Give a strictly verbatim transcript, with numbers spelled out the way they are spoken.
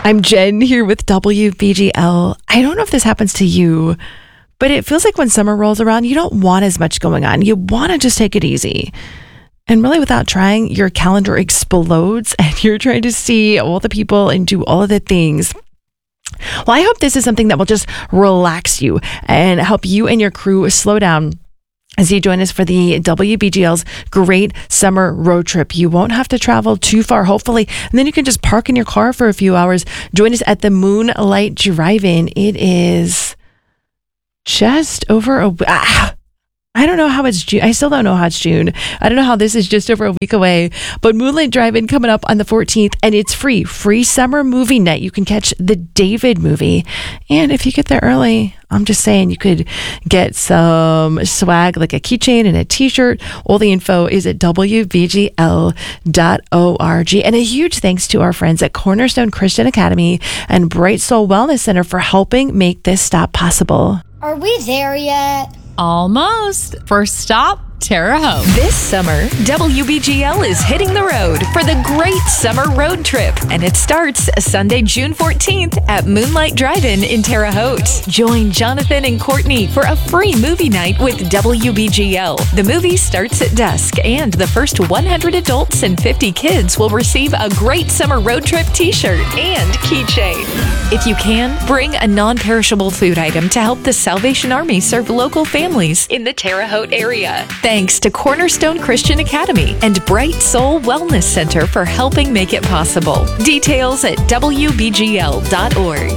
I'm Jen here with W B G L. I don't know if this happens to you, but it feels like when summer rolls around, you don't want as much going on. You want to just take it easy. And really, without trying, your calendar explodes and you're trying to see all the people and do all of the things. Well, I hope this is something that will just relax you and help you and your crew slow down as you join us for the W B G L's Great Summer Road Trip. You won't have to travel too far, hopefully, and then you can just park in your car for a few hours. Join us at the Moonlight Drive-In. It is just over a... Ah, I don't know how it's June. I still don't know how it's June. I don't know how this is just over a week away. But Moonlight Drive-In coming up on the fourteenth, and it's free. Free summer movie night. You can catch the David movie. And if you get there early, I'm just saying you could get some swag like a keychain and a t-shirt. All the info is at W B G L dot org. And a huge thanks to our friends at Cornerstone Christian Academy and Bright Soul Wellness Center for helping make this stop possible. Are we there yet? Almost. First stop, Terre Haute. This summer, W B G L is hitting the road for the Great Summer Road Trip, and it starts Sunday, June fourteenth at Moonlight Drive-In in Terre Haute. Join Jonathan and Courtney for a free movie night with W B G L. The movie starts at dusk, and the first one hundred adults and fifty kids will receive a Great Summer Road Trip t-shirt and keychain. If you can, bring a non-perishable food item to help the Salvation Army serve local families in the Terre Haute area. Thanks to Cornerstone Christian Academy and Bright Soul Wellness Center for helping make it possible. Details at W B G L dot org.